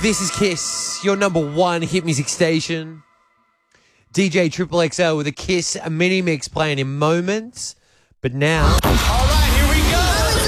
This is Kiss, your number one hit music station. DJ Triple XL with a Kiss mini mix playing in moments. But now... All right, here we go.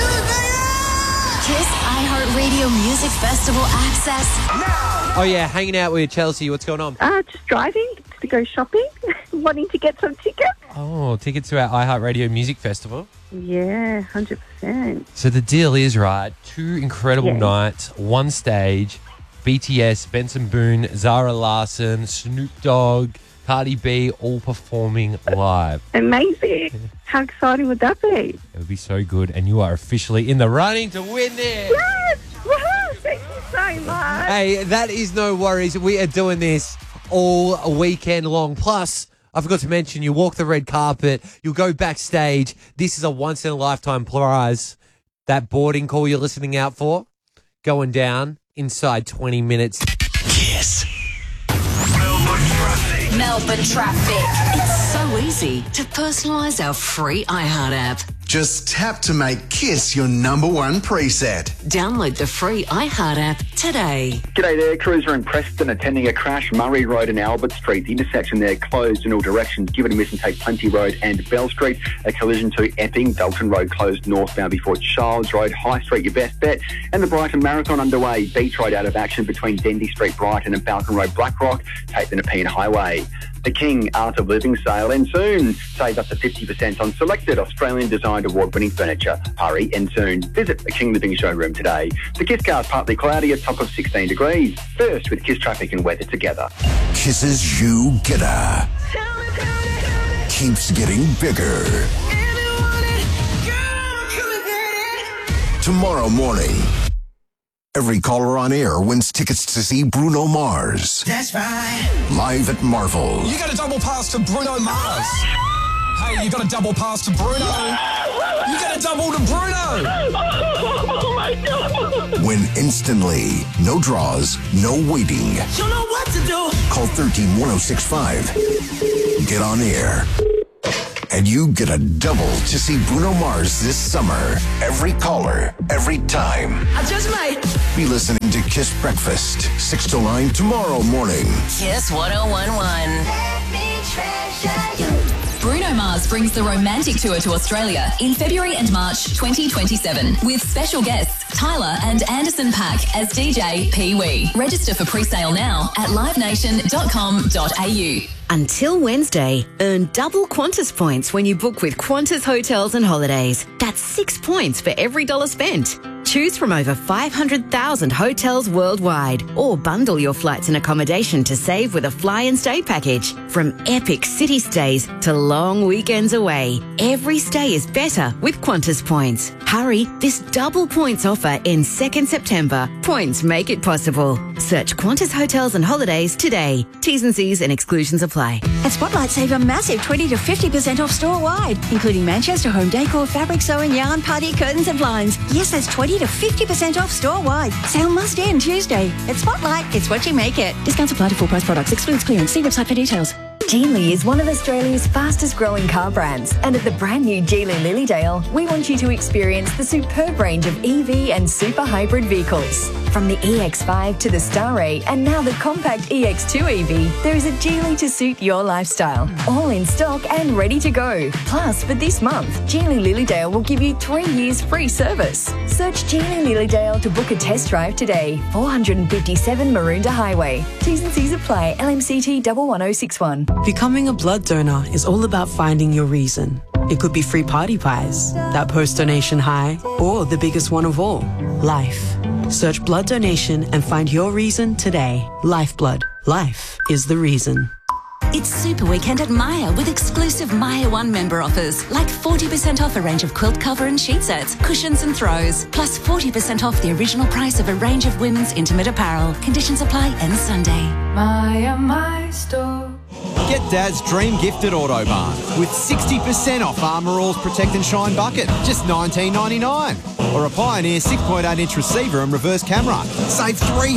Kiss iHeartRadio Music Festival access. Now. Oh, yeah, hanging out with Chelsea. What's going on? Just driving to go shopping, wanting to get some tickets. Oh, tickets to our iHeartRadio Music Festival. Yeah, 100%. So the deal is, right, 2 incredible nights, 1 stage, BTS, Benson Boone, Zara Larsson, Snoop Dogg, Cardi B, all performing live. Amazing. How exciting would that be? It would be so good, and you are officially in the running to win this. Yes! Woohoo! Thank you so much. Hey, that is no worries. We are doing this all weekend long. Plus, I forgot to mention, you walk the red carpet, you'll go backstage. This is a once-in-a-lifetime prize. That boarding call you're listening out for, going down inside 20 minutes. Kiss. Melbourne traffic. It's so easy to personalise our free iHeart app. Just tap to make Kiss your number one preset. Download the free iHeart app today. G'day there, cruiser in Preston attending a crash. Murray Road and Albert Street. The intersection there closed in all directions. Give it a miss and take Plenty Road and Bell Street. A collision to Epping. Dalton Road closed northbound before Charles Road. High Street, your best bet. And the Brighton Marathon underway. Beach Road out of action between Dendy Street, Brighton and Falcon Road, Blackrock. Take the Nepean Highway. The King Art of Living sale ends soon. Save up to 50% on selected Australian designed award-winning furniture. Hurry, end soon. Visit the King Living showroom today. The Kiss car is partly cloudy, a top of 16 degrees. First with Kiss traffic and weather together. Kisses you getter. Keeps getting bigger. Tomorrow morning, every caller on air wins tickets to see Bruno Mars. That's right. Live at Marvel. You got a double pass to Bruno Mars. Hey, you got a double pass to Bruno. You got a double to Bruno. Oh, my God. Win instantly. No draws, no waiting. You know what to do. Call 131065. Get on air. And you get a double to see Bruno Mars this summer. Every caller, every time. I just might. Be listening to Kiss Breakfast, 6 to 9 tomorrow morning. Kiss 1011. Let me treasure you. Bruno Mars brings the Romantic Tour to Australia in February and March 2027 with special guests Tyler and Anderson .Paak as DJ Pee Wee. Register for pre-sale now at livenation.com.au. Until Wednesday, earn double Qantas points when you book with Qantas Hotels and Holidays. That's 6 points for every $1 spent. Choose from over 500,000 hotels worldwide or bundle your flights and accommodation to save with a fly and stay package. From epic city stays to long weekends away, every stay is better with Qantas points. Hurry, this double points offer ends 2nd September. Points make it possible. Search Qantas Hotels and Holidays today. T's and C's and exclusions apply. At Spotlight, save a massive 20 to 50% off store-wide, including Manchester home decor, fabric sewing, yarn, party, curtains and blinds. Yes, that's 20 to 50% off store-wide. Sale must end Tuesday. At Spotlight, it's what you make it. Discounts apply to full-price products. Excludes clearance. See website for details. Geely is one of Australia's fastest growing car brands, and at the brand new Geely Lilydale, we want you to experience the superb range of EV and super hybrid vehicles. From the EX5 to the Starray and now the compact EX2 EV, there is a Geely to suit your lifestyle. All in stock and ready to go. Plus, for this month, Geely Lilydale will give you 3 years free service. Search Geely Lilydale to book a test drive today. 457 Maroondah Highway. T's and C's apply. LMCT 11061. Becoming a blood donor is all about finding your reason. It could be free party pies, that post-donation high, or the biggest one of all, life. Search blood donation and find your reason today. Lifeblood. Life is the reason. It's Super Weekend at Myer with exclusive Myer One member offers, like 40% off a range of quilt cover and sheet sets, cushions and throws, plus 40% off the original price of a range of women's intimate apparel. Conditions apply end Sunday. Myer, my store. Get Dad's dream gift at Autobarn with 60% off Armour All's Protect and Shine bucket, just $19.99. Or a Pioneer 6.8-inch receiver and reverse camera. Save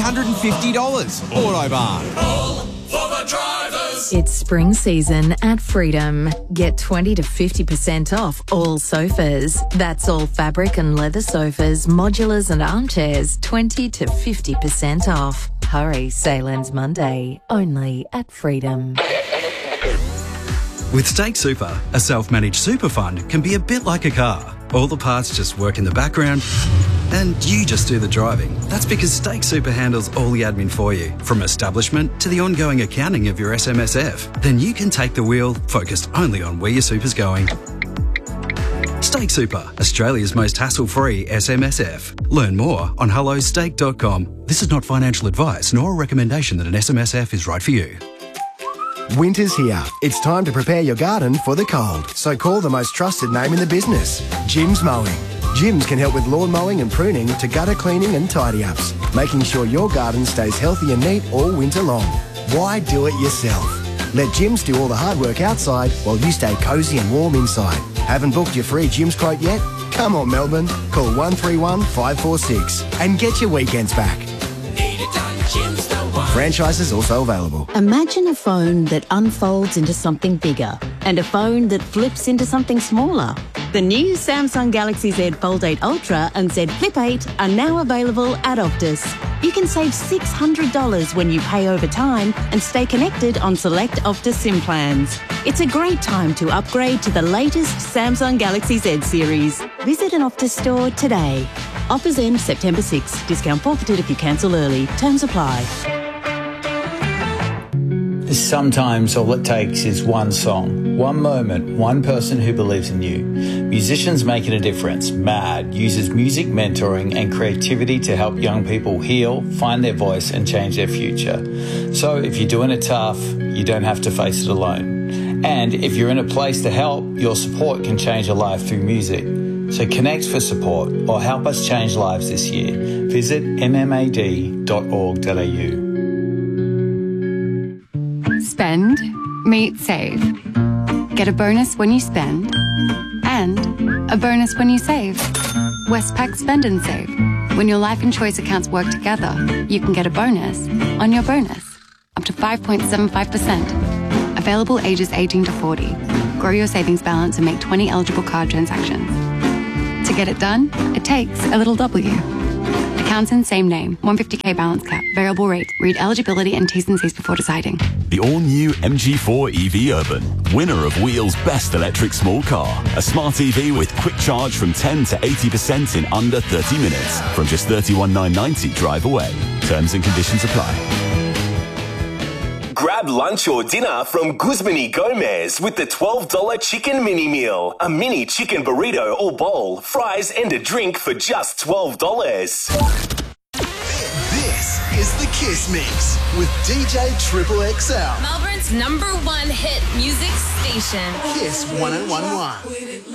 $350. Autobarn. All for the drivers. It's spring season at Freedom. Get 20 to 50% off all sofas. That's all fabric and leather sofas, modulars and armchairs, 20 to 50% off. Hurry, sale ends Monday, only at Freedom. With Stake Super, a self-managed super fund can be a bit like a car. All the parts just work in the background and you just do the driving. That's because Stake Super handles all the admin for you, from establishment to the ongoing accounting of your SMSF. Then you can take the wheel, focused only on where your super's going. Stake Super, Australia's most hassle-free SMSF. Learn more on hellostake.com. This is not financial advice nor a recommendation that an SMSF is right for you. Winter's here. It's time to prepare your garden for the cold. So call the most trusted name in the business, Jim's Mowing. Jim's can help with lawn mowing and pruning to gutter cleaning and tidy-ups, making sure your garden stays healthy and neat all winter long. Why do it yourself? Let Jim's do all the hard work outside while you stay cosy and warm inside. Haven't booked your free Jim's quote yet? Come on, Melbourne. Call 131 546 and get your weekends back. Franchises also available. Imagine a phone that unfolds into something bigger and a phone that flips into something smaller. The new Samsung Galaxy Z Fold 8 Ultra and Z Flip 8 are now available at Optus. You can save $600 when you pay over time and stay connected on select Optus SIM plans. It's a great time to upgrade to the latest Samsung Galaxy Z series. Visit an Optus store today. Offers end September 6. Discount forfeited if you cancel early. Terms apply. Sometimes all it takes is one song, one moment, one person who believes in you. Musicians Making a Difference, MAD, uses music mentoring and creativity to help young people heal, find their voice and change their future. So if you're doing it tough, you don't have to face it alone. And if you're in a place to help, your support can change a life through music. So connect for support or help us change lives this year. Visit mmad.org.au. Spend, meet, save. Get a bonus when you spend and a bonus when you save. Westpac Spend and Save. When your life and choice accounts work together, you can get a bonus on your bonus, up to 5.75%. Available ages 18 to 40. Grow your savings balance and make 20 eligible card transactions. To get it done, it takes a little W. Accounts in same name, 150k balance cap, variable rate. Read eligibility and T's and C's before deciding. The all-new MG4 EV Urban, winner of Wheel's Best Electric Small Car. A smart EV with quick charge from 10 to 80% in under 30 minutes. From just $31,990 drive away. Terms and conditions apply. Grab lunch or dinner from Guzman y Gomez with the $12 chicken mini meal. A mini chicken burrito or bowl, fries and a drink for just $12. This is the Kiss Mix with DJ Triple XL. Melbourne's #1 hit music station. Kiss 101.1.